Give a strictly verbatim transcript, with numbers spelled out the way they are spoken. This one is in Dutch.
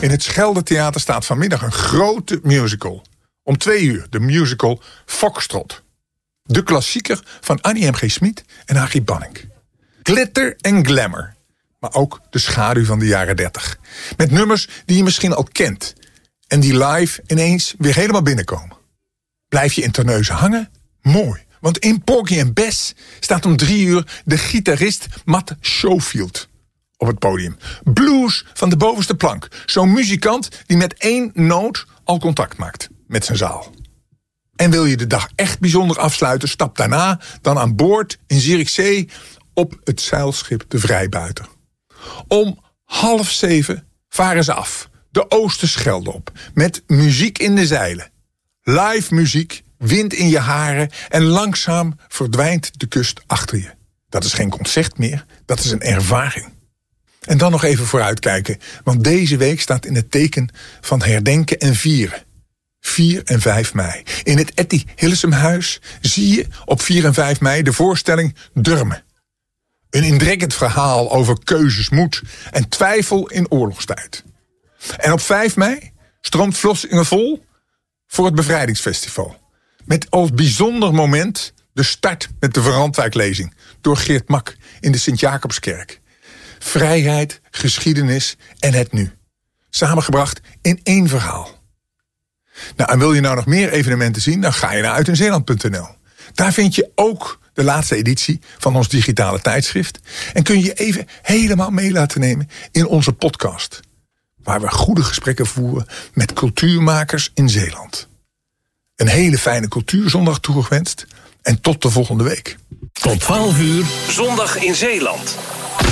In het Scheldetheater staat vanmiddag een grote musical. Om twee uur de musical Foxtrot. De klassieker van Annie M G Schmid en Harry Banning. Glitter en glamour. Maar ook de schaduw van de jaren dertig. Met nummers die je misschien al kent. En die live ineens weer helemaal binnenkomen. Blijf je in Terneuzen hangen? Mooi. Want in Porgy and Bess staat om drie uur de gitarist Matt Schofield op het podium. Blues van de bovenste plank. Zo'n muzikant die met één noot al contact maakt met zijn zaal. En wil je de dag echt bijzonder afsluiten, stap daarna dan aan boord in Zierikzee op het zeilschip de Vrijbuiter. Om half zeven varen ze af, de Oosterschelde op, met muziek in de zeilen. Live muziek, wind in je haren en langzaam verdwijnt de kust achter je. Dat is geen concert meer, dat is een ervaring. En dan nog even vooruitkijken, want deze week staat in het teken van herdenken en vieren. vier en vijf mei. In het Etty Hillesumhuis zie je op vier en vijf mei de voorstelling Durmen. Een indrekkend verhaal over keuzes, moed en twijfel in oorlogstijd. En op vijf mei stroomt Vlissingen vol voor het Bevrijdingsfestival. Met als bijzonder moment de start met de Verantwijklezing door Geert Mak in de Sint-Jacobskerk. Vrijheid, geschiedenis en het nu. Samengebracht in één verhaal. Nou, en wil je nou nog meer evenementen zien, dan ga je naar uit in zeeland punt n l. Daar vind je ook de laatste editie van ons digitale tijdschrift. En kun je je even helemaal mee laten nemen in onze podcast. Waar we goede gesprekken voeren met cultuurmakers in Zeeland. Een hele fijne cultuurzondag toegewenst. En tot de volgende week. Tot twaalf uur, zondag in Zeeland.